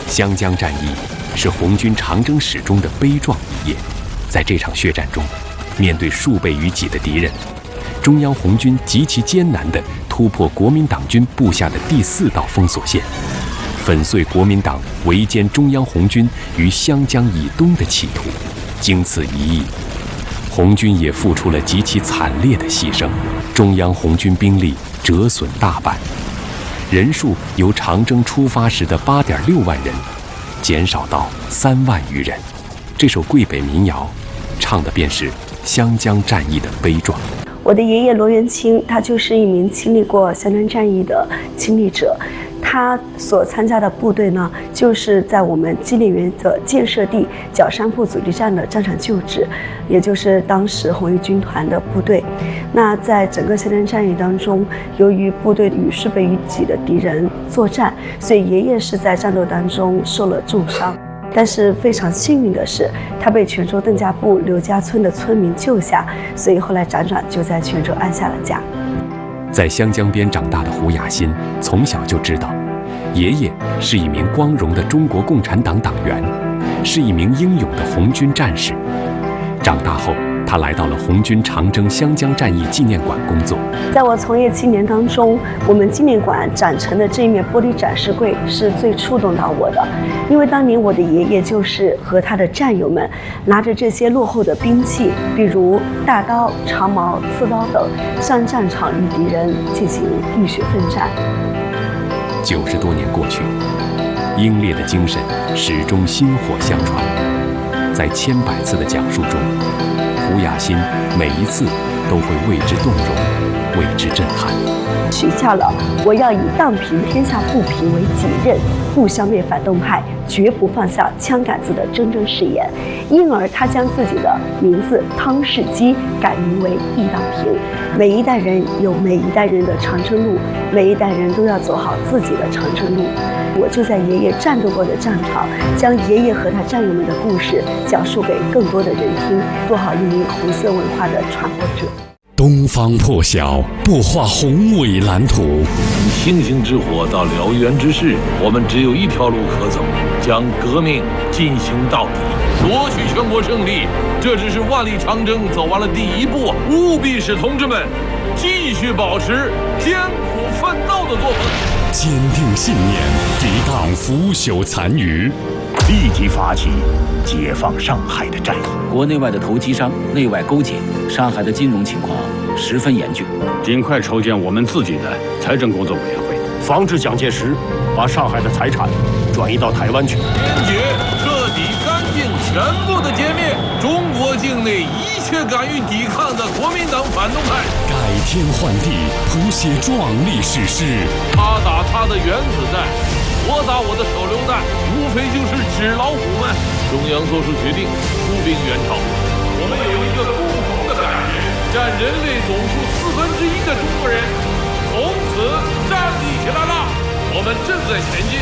湘江战役是红军长征史中的悲壮一页。在这场血战中，面对数倍于己的敌人，中央红军极其艰难地突破国民党军布下的第4道封锁线，粉碎国民党围歼中央红军于湘江以东的企图。经此一役，红军也付出了极其惨烈的牺牲，中央红军兵力折损大半，人数由长征出发时的8.6万人减少到3万余人。这首桂北民谣唱的便是湘江战役的悲壮。 我的爷爷罗元清，他就是一名经历过湘江战役的经历者。他所参加的部队呢，就是在我们基烈园的建设地角山铺阻击战的战场旧址，也就是当时红一军团的部队。那在整个湘江战役当中，由于部队与数倍于己的敌人作战，所以爷爷是在战斗当中受了重伤。但是非常幸运的是，他被泉州邓家埠刘家村的村民救下，所以后来辗转就在泉州安下了家。 在湘江边长大的胡雅欣，从小就知道，爷爷是一名光荣的中国共产党党员，是一名英勇的红军战士。长大后，他来到了红军长征湘江战役纪念馆工作。 在我从业7年当中，我们纪念馆展陈的这一面玻璃展示柜是最触动到我的，因为当年我的爷爷就是和他的战友们拿着这些落后的兵器，比如大刀、长矛、刺刀等，上战场与敌人进行浴血奋战。 90多年过去，英烈的精神始终薪火相传。在千百次的讲述中，胡雅欣每一次都会为之动容，为之震撼。 许下了我要以荡平天下不平为己任，不消灭反动派，绝不放下枪杆子的铮铮誓言。因而他将自己的名字汤世基改名为易荡平。每一代人有每一代人的长征路，每一代人都要走好自己的长征路。我就在爷爷战斗过的战场，将爷爷和他战友们的故事讲述给更多的人听，做好一名红色文化的传播者。 东方破晓，不画宏伟蓝图。 从星星之火到燎原之势，我们只有一条路可走，将革命进行到底，夺取全国胜利。这只是万里长征走完了第1步，务必使同志们继续保持艰苦奋斗的作风， 坚定信念，抵挡腐朽残余， 立即发起解放上海的战役。 国内外的投机商内外勾结，上海的金融情况十分严峻， 尽快筹建我们自己的财政工作委员会， 防止蒋介石把上海的财产转移到台湾去。 坚决彻底干净全部的歼灭中国境内一切敢于抵抗的国民党反动派， 改天换地，谱写壮丽史诗。 他打他的原子弹，我打我的手榴弹，无非就是纸老虎们。中央做出决定，出兵援朝。我们有一个共同的感觉，占人类总数1/4的中国人从此站立起来了，我们正在前进。